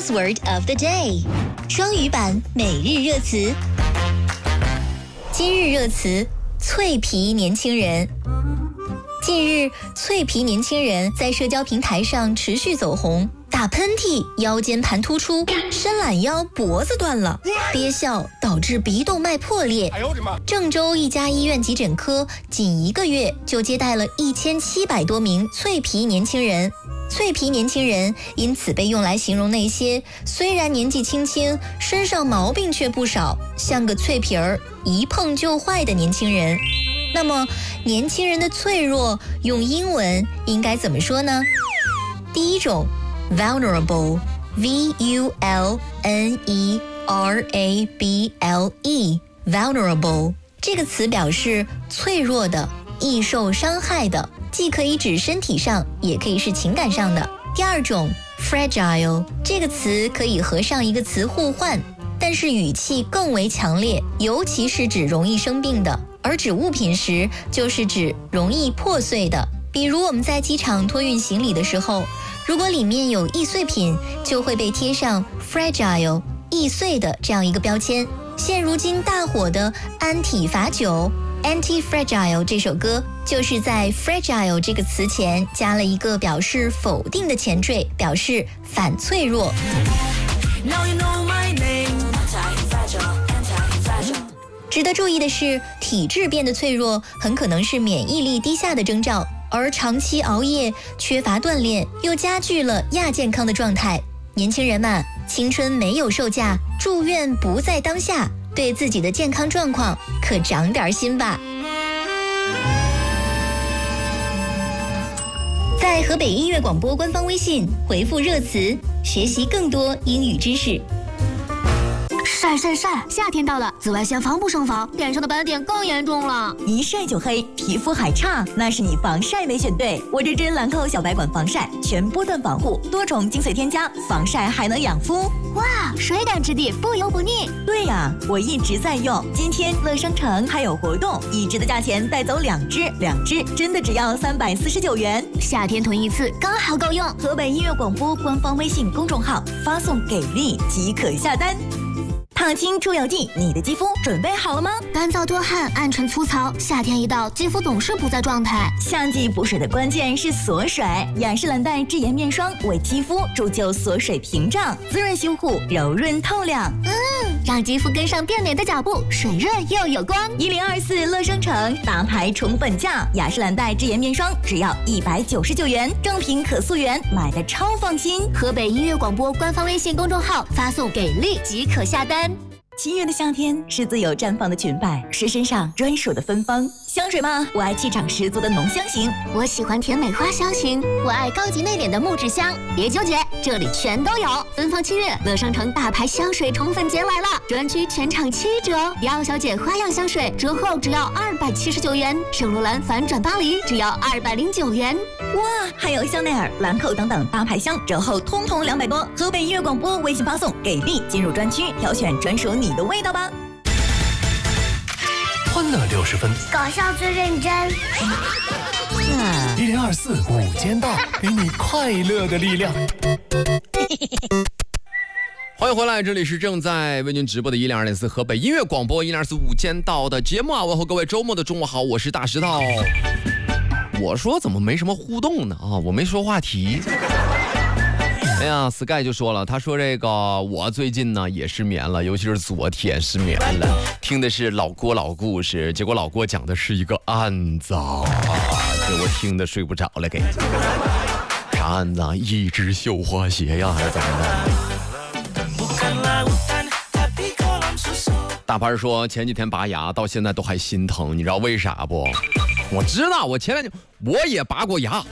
Buzzword of the day， 双语版每日热词。今日热词：脆皮年轻人。近日，脆皮年轻人在社交平台上持续走红，打喷嚏腰间盘突出，伸懒腰脖子断了，憋笑导致鼻动脉破裂。郑州一家医院急诊科仅1个月就接待了1700多名脆皮年轻人。脆皮年轻人因此被用来形容那些虽然年纪轻轻，身上毛病却不少，像个脆皮儿，一碰就坏的年轻人。那么，年轻人的脆弱用英文应该怎么说呢？第一种 vulnerable， vulnerable， vulnerable 这个词表示脆弱的、易受伤害的，既可以指身体上，也可以是情感上的。第二种 fragile 这个词可以和上一个词互换，但是语气更为强烈，尤其是指容易生病的，而指物品时就是指容易破碎的。比如我们在机场托运行李的时候，如果里面有易碎品，就会被贴上 fragile 易碎的这样一个标签。现如今大火的安体罚酒 Anti-Fragile 这首歌，就是在 fragile 这个词前加了一个表示否定的前缀，表示反脆弱。值得注意的是，体质变得脆弱很可能是免疫力低下的征兆，而长期熬夜、缺乏锻炼又加剧了亚健康的状态。年轻人们，青春没有售价，祝愿不在当下，对自己的健康状况可长点心吧。在河北音乐广播官方微信回复热词，学习更多英语知识。 晒晒晒！夏天到了，紫外线防不胜防，脸上的斑点更严重了。 一晒就黑，皮肤还差，那是你防晒没选对。我这支兰蔻小白管防晒，全波段保护，多重精粹添加，防晒还能养肤。 哇，水感质地，不油不腻。 对呀，我一直在用。今天乐商城还有活动，1支的价钱带走2支，2支真的只要349元。 夏天囤一次刚好够用。 河北音乐广播官方微信公众号发送给力即可下单。烫青出油剂，你的肌肤准备好了吗？ 干燥多汗，暗沉粗糙，夏天一到，肌肤总是不在状态。 夏季补水的关键是锁水，雅诗兰黛智妍面霜为肌肤铸就锁水屏障，滋润修护，柔润透亮。 让肌肤跟上变美的脚步，水润又有光。 1024乐商城大牌宠本价，雅诗兰黛智妍面霜只要199元，正品可溯源，买的超放心。 河北音乐广播官方微信公众号发送给力即可下单。 7月的夏天是自由绽放的裙摆，是身上专属的芬芳。香水吗？我爱气场十足的浓香型， 我喜欢甜美花香型，我爱高级内敛的木质香。别纠结，这里全都有。芬芳7月，乐商城大牌香水宠粉节来了，专区全场7折。迪奥小姐花样香水折后只要279元，圣罗兰反转巴黎只要209元。 哇，还有香奈儿、兰蔻等等大牌香折后通通200多。河北音乐广播微信发送给力，进入专区挑选专属你的味道吧。 欢乐60分， 搞笑最认真。 1024午间到，给你快乐的力量。 欢迎回来，这里是正在为您直播的1024河北音乐广播1024午间到的节目啊！问候各位周末的中午好，我是大石头。我说怎么没什么互动呢？我没说话题。哎呀 ，Sky 就说了，他说这个我最近呢也失眠了，尤其是昨天失眠了，听的是老郭老故事，结果老郭讲的是一个案子啊，给我听的睡不着了，给啥案子啊？一只绣花鞋呀，还是怎么的？大盘说前几天拔牙，到现在都还心疼，你知道为啥不？我知道，我前2年我也拔过牙。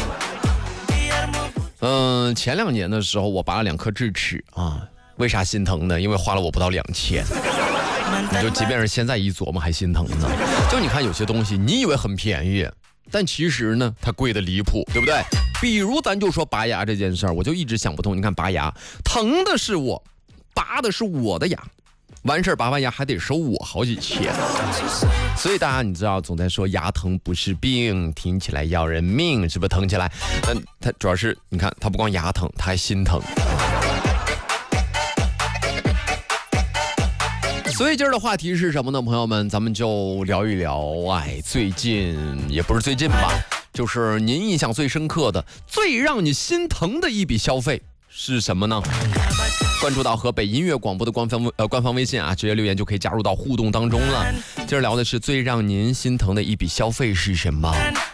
前2年的时候我拔了2颗智齿啊，为啥心疼呢？因为花了我不到2000。你就即便是现在一琢磨还心疼呢。就你看有些东西你以为很便宜，但其实呢它贵的离谱，对不对？比如咱就说拔牙这件事儿，我就一直想不通。你看拔牙疼的是我，拔的是我的牙，完事儿拔完牙还得收我好几千。所以大家你知道总在说牙疼不是病，听起来要人命，是不是疼起来？但它主要是你看它不光牙疼，它还心疼。 所以今儿的话题是什么呢，朋友们？咱们就聊一聊，最近也不是最近吧，就是您印象最深刻的、最让你心疼的一笔消费是什么呢？关注到河北音乐广播的官方微信啊，直接留言就可以加入到互动当中了。今儿聊的是最让您心疼的一笔消费是什么？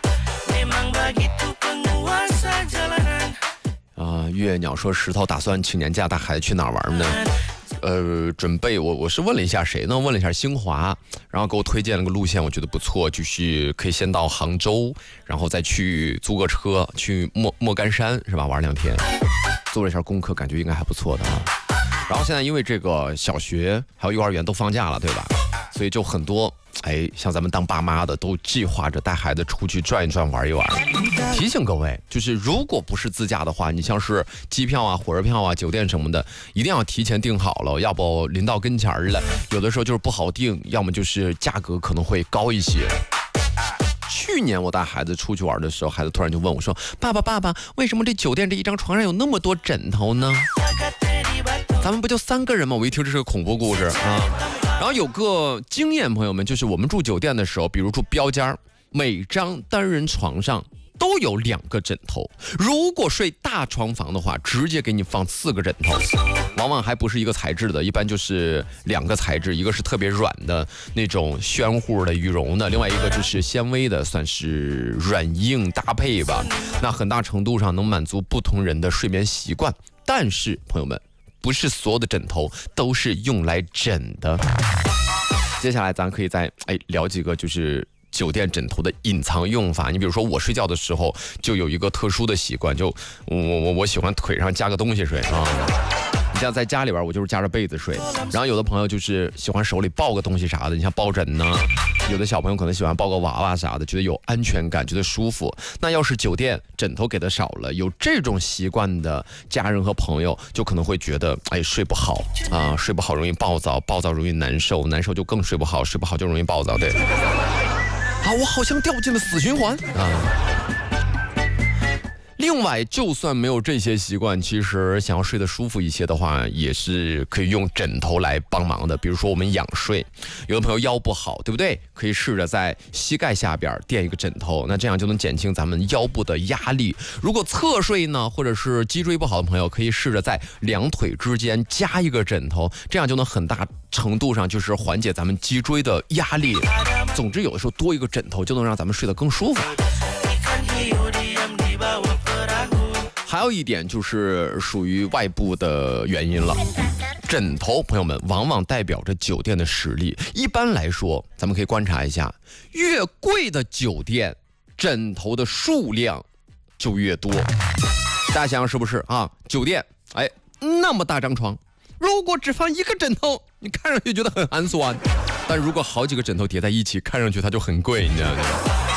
月鸟说石头打算请年假带孩子去哪儿玩呢？准备我是问了一下谁呢？问了一下新华，然后给我推荐了个路线，我觉得不错，就是可以先到杭州，然后再去租个车去莫干山是吧？玩2天，做了一下功课，感觉应该还不错的啊。然后现在因为这个小学还有幼儿园都放假了，对吧？所以就很多像咱们当爸妈的都计划着带孩子出去转一转玩一玩。提醒各位，就是如果不是自驾的话，你像是机票啊、火车票啊、酒店什么的，一定要提前订好了，要不临到跟前儿了，有的时候就是不好订，要么就是价格可能会高一些。去年我带孩子出去玩的时候，孩子突然就问我说：“爸爸，为什么这酒店这一张床上有那么多枕头呢？咱们不就3个人吗？”我一听这是个恐怖故事啊。然后有个经验，朋友们，就是我们住酒店的时候，比如住标间，每张单人床上都有2个枕头。如果睡大床房的话，直接给你放4个枕头，往往还不是一个材质的，一般就是2个材质，一个是特别软的那种暄乎的羽绒的，另外一个就是纤维的，算是软硬搭配吧。那很大程度上能满足不同人的睡眠习惯。但是朋友们，不是所有的枕头都是用来枕的。接下来咱可以再聊几个就是酒店枕头的隐藏用法。你比如说我睡觉的时候就有一个特殊的习惯，就我喜欢腿上加个东西睡啊。你像在家里边，我就是夹着被子睡，然后有的朋友就是喜欢手里抱个东西啥的，你像抱枕呢，有的小朋友可能喜欢抱个娃娃啥的，觉得有安全感，觉得舒服。那要是酒店枕头给的少了，有这种习惯的家人和朋友就可能会觉得睡不好啊，睡不好容易暴躁，暴躁容易难受，难受就更睡不好，睡不好就容易暴躁，对。我好像掉进了死循环啊。另外，就算没有这些习惯，其实想要睡得舒服一些的话，也是可以用枕头来帮忙的。比如说我们仰睡，有的朋友腰不好，对不对？可以试着在膝盖下边垫一个枕头，那这样就能减轻咱们腰部的压力。如果侧睡呢，或者是脊椎不好的朋友，可以试着在2腿之间加一个枕头，这样就能很大程度上就是缓解咱们脊椎的压力。总之，有的时候多一个枕头就能让咱们睡得更舒服。还有一点就是属于外部的原因了，枕头朋友们往往代表着酒店的实力。一般来说，咱们可以观察一下，越贵的酒店枕头的数量就越多。大家想想是不是啊？酒店那么大张床，如果只放1个枕头，你看上去觉得很寒酸，但如果好几个枕头叠在一起，看上去它就很贵，你知道吗？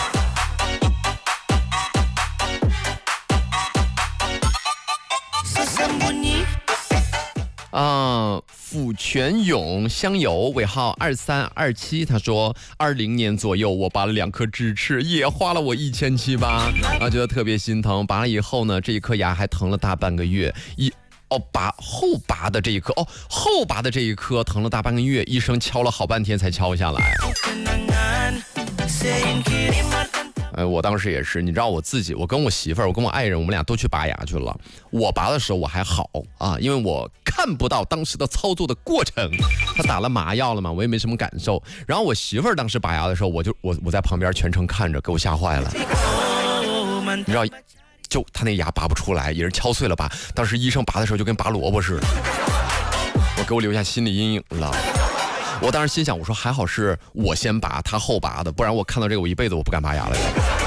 抚泉涌香油尾号2327，他说20年左右我拔了2颗智齿，也花了我1700吧，觉得特别心疼。拔了以后呢，这一颗牙还疼了大半个月。后拔的这一颗疼了大半个月，医生敲了好半天才敲下来。我当时也是，你知道我跟我媳妇儿，我跟我爱人，我们俩都去拔牙去了。我拔的时候我还好啊，因为我看不到当时的操作的过程，他打了麻药了嘛，我也没什么感受。然后我媳妇儿当时拔牙的时候，我在旁边全程看着，给我吓坏了。你知道，就他那牙拔不出来，也是敲碎了拔。当时医生拔的时候就跟拔萝卜似的，给我留下心理阴影了。我当时心想，我说还好是我先拔，他后拔的，不然我看到这个我一辈子我不敢拔牙了。